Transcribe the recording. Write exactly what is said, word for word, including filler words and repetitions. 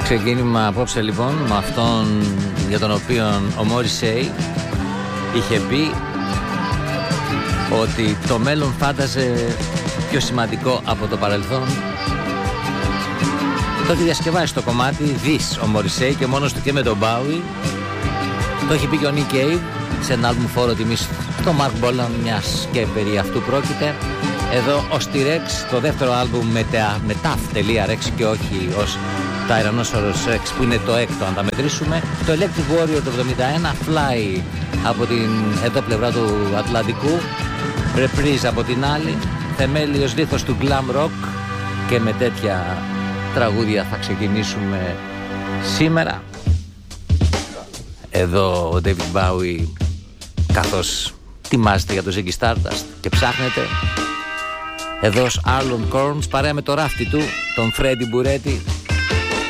Ξεκίνημα απόψε λοιπόν με αυτόν για τον οποίο ο Morrissey είχε πει ότι το μέλλον φάνταζε πιο σημαντικό από το παρελθόν. Το έχει διασκευάσει το κομμάτι This ο Morrissey και μόνος του και με τον Bowie. Το έχει πει και ο Nick Cave σε ένα άλμπουμ φόρο τιμής στο Mark Bolan, μιας και περί αυτού πρόκειται. Εδώ ο T-Rex, το δεύτερο άλμπουμ με, με ταφ.rex και όχι ως Tyrannosaurus Rex που είναι το έκτο αν τα μετρήσουμε. Το Electric Warrior το εβδομήντα ένα, Fly από την εδώ πλευρά του Ατλαντικού, Reprise από την άλλη, θεμέλιος λίθος του glam rock, και με τέτοια τραγούδια θα ξεκινήσουμε σήμερα. Εδώ ο David Bowie καθώς τιμάζεται για το Ziggy Stardust και ψάχνεται. Εδώ Arlon Corns παρέα με το ράφτη του, τον Freddie Buretti.